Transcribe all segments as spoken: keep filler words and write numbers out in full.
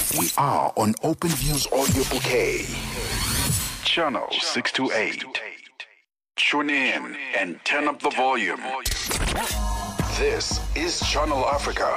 We are on OpenView's audio bouquet. Channel six two eight. Tune in and turn up the volume. This is Channel Africa.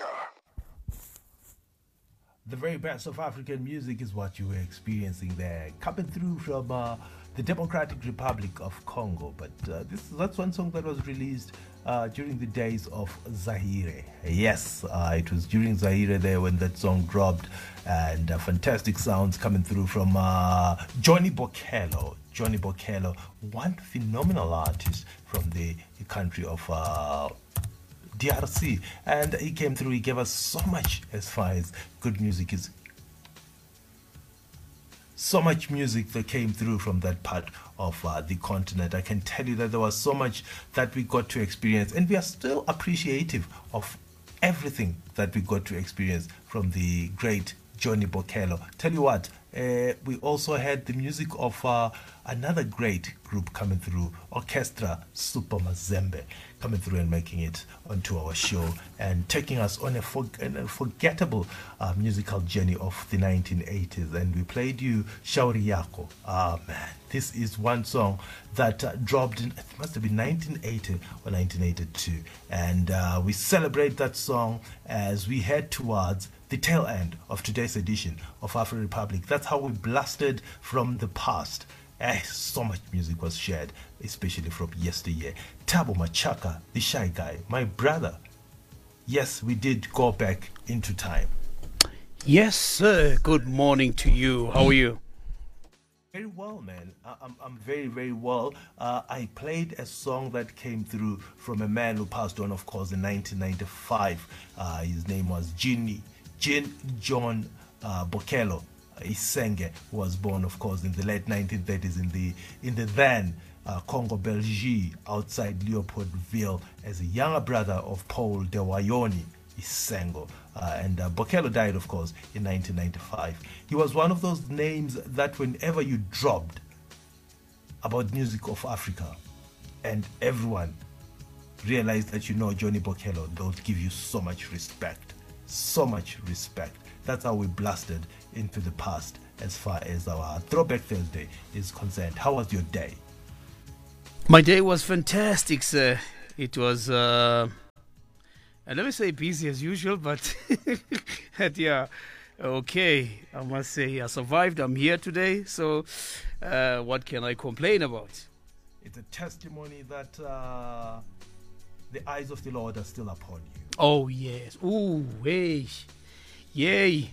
The very best of African music is what you were experiencing there, coming through from uh, the Democratic Republic of Congo. But uh, this that's one song that was released uh, during the days of Zaire. Yes, uh, it was during Zaire there when that song dropped, and uh, fantastic sounds coming through from uh, Johnny Bokello. Johnny Bokello, one phenomenal artist from the country of uh, D R C, and he came through. He gave us so much as far as good music is. So much music that came through from that part of uh, the continent. I can tell you that there was so much that we got to experience, and we are still appreciative of everything that we got to experience from the great Johnny Bokello. Tell you what, uh, we also had the music of uh, another great group coming through, Orchestra Super Mazembe, coming through and making it onto our show and taking us on a, for, an unforgettable uh, musical journey of the nineteen eighties. And we played you Shauri Yako. Ah, man, this is one song that uh, dropped in, it must have been nineteen eighty or nineteen eighty-two. And uh, we celebrate that song as we head towards the tail end of today's edition of Afro Republic. That's how we blasted from the past. Eh, so much music was shared, especially from yesteryear. Tabo Machaka, the shy guy, my brother. Yes, we did go back into time. Yes, sir. Good morning to you. How are you? Very well, man. I- I'm, I'm very, very well. Uh, I played a song that came through from a man who passed on, of course, in nineteen ninety-five. Uh, his name was Ginny, Jean John uh, Bokello. Isenge was born, of course, in the late nineteen thirties in the in the then uh, Congo Belgique outside Leopoldville as a younger brother of Paul de Wayoni Isengo. Uh, and uh, Bokello died, of course, in nineteen ninety-five. He was one of those names that whenever you dropped about music of Africa and everyone realized that you know Johnny Bokello, they would give you so much respect. So much respect. That's how we blasted into the past as far as our Throwback Thursday is concerned. How was your day? My day was fantastic, sir. It was, uh, and let me say busy as usual, but yeah, okay. I must say I survived. I'm here today, so uh, what can I complain about? It's a testimony that uh, the eyes of the Lord are still upon you. Oh, yes. Ooh, hey. Yay.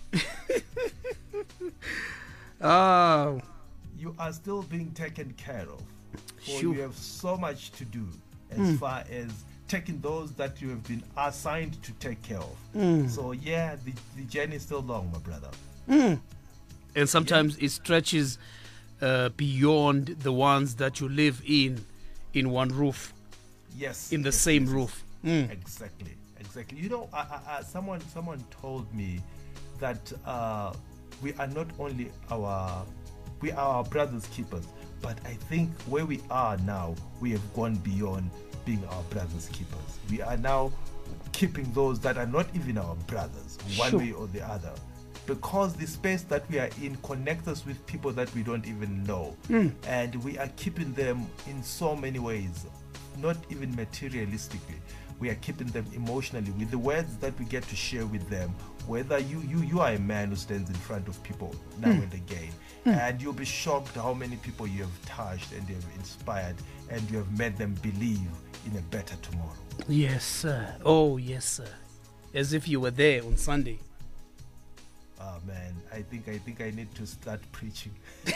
Oh. You are still being taken care of. For Sure. you have so much to do as Mm. far as taking those that you have been assigned to take care of. Mm. So yeah, the, the journey is still long, my brother. Mm. And sometimes it stretches uh, beyond the ones that you live in, in one roof, Yes. in the yes, same yes, roof. Mm. Exactly, exactly. You know, I, I, I, someone someone told me that uh, we are not only our we are our brothers' keepers, but I think where we are now, we have gone beyond being our brothers' keepers. We are now keeping those that are not even our brothers, one Sure. way or the other. Because the space that we are in connects us with people that we don't even know. Mm. And we are keeping them in so many ways, not even materialistically. We are keeping them emotionally with the words that we get to share with them. Whether you you you are a man who stands in front of people now Mm. and again, Mm. and you'll be shocked how many people you have touched and you have inspired, and you have made them believe in a better tomorrow. Yes, sir. Oh, yes, sir. As if you were there on Sunday. Oh man, I think I think I need to start preaching.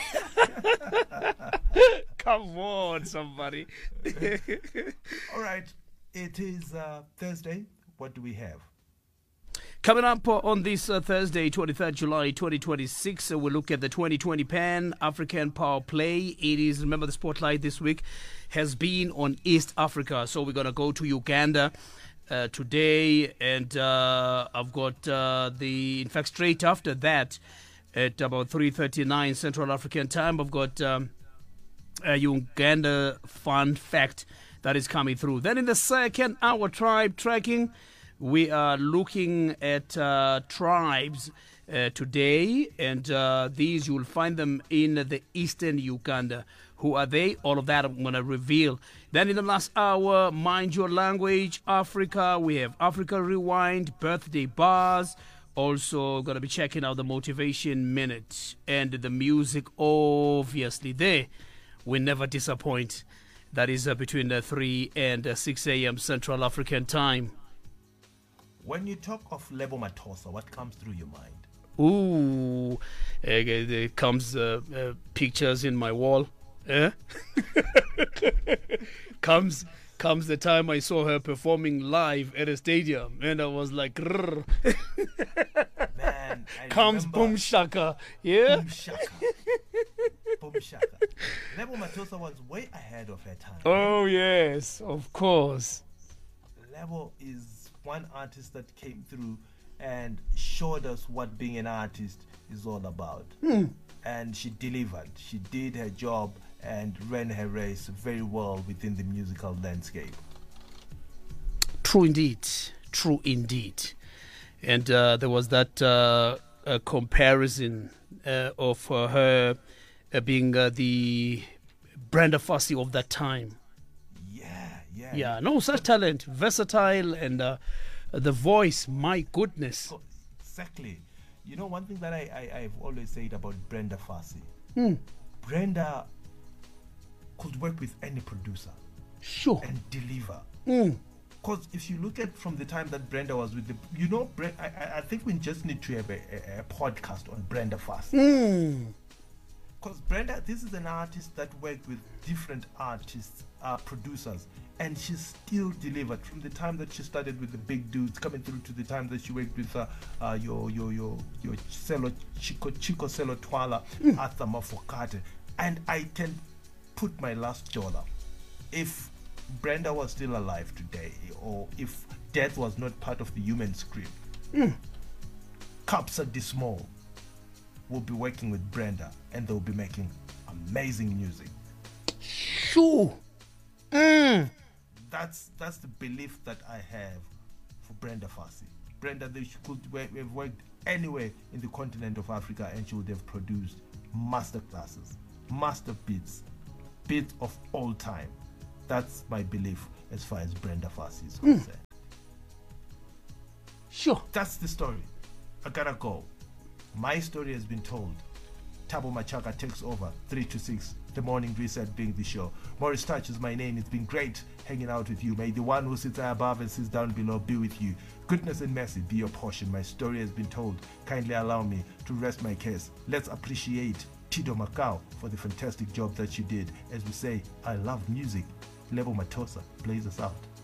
Come on, somebody. All right, it is uh, Thursday. What do we have? Coming up on this uh, Thursday, twenty-third July twenty twenty-six, uh, we'll look at the twenty twenty Pan African Power Play. It is, remember, the spotlight this week has been on East Africa. So we're going to go to Uganda uh, today. And uh, I've got uh, the, in fact, straight after that, at about three thirty-nine Central African time, I've got um, a Uganda fun fact that is coming through. Then in the second hour, tribe tracking, We are looking at uh, tribes uh, today, and uh, these you will find them in the eastern Uganda. Who are they? All of that I'm going to reveal. Then in the last hour, Mind Your Language, Africa. We have Africa Rewind, Birthday Bars. Also going to be checking out the Motivation Minute and the music, obviously. There, we never disappoint. That is uh, between uh, three and uh, six a.m. Central African Time. When you talk of Lebo Mathosa, what comes through your mind? Ooh, uh, there comes uh, uh, pictures in my wall. Eh? comes comes the time I saw her performing live at a stadium, and I was like, man, I comes Boom Shaka, yeah. Boom Shaka, Boom Shaka. Lebo Mathosa was way ahead of her time. Oh yes, of course. Lebo is one artist that came through and showed us what being an artist is all about. Hmm. And she delivered. She did her job and ran her race very well within the musical landscape. True indeed. True indeed. And uh, there was that uh, uh, comparison uh, of uh, her uh, being uh, the Brenda Fassie of that time. Yeah, yeah. Yeah, no, such talent, versatile, and uh, the voice, my goodness. So, exactly. You know, one thing that I, I, I've always said about Brenda Fassie, Hmm. Brenda could work with any producer Sure. and deliver. Hmm. Because if you look at from the time that Brenda was with the, you know, Bre- I, I- I think we just need to have a, a, a podcast on Brenda Fassie. Hmm. Because Brenda, this is an artist that worked with different artists, uh, producers, and she still delivered from the time that she started with the big dudes, coming through to the time that she worked with uh, uh, your your your your Selo Chico Chico Selo Twala, Mm. Arthur Mafokate, and I can put my last dollar. If Brenda was still alive today, or if death was not part of the human script, Mm. Kapsa Dismal will be working with Brenda, and they'll be making amazing music. Sure. Mm. That's that's the belief that I have for Brenda Fassie. Brenda, they she could work, have worked anywhere in the continent of Africa, and she would have produced master classes, master beats, beats of all time. That's my belief as far as Brenda Fassie is concerned. Sure. That's the story. I gotta go. My story has been told. Tabo Machaka takes over. three to six. The Morning Reset being the show. Morris Touch is my name. It's been great hanging out with you. May the one who sits above and sits down below be with you. Goodness and mercy be your portion. My story has been told. Kindly allow me to rest my case. Let's appreciate Tito Macau for the fantastic job that she did. As we say, I love music. Lebo Mathosa plays us out.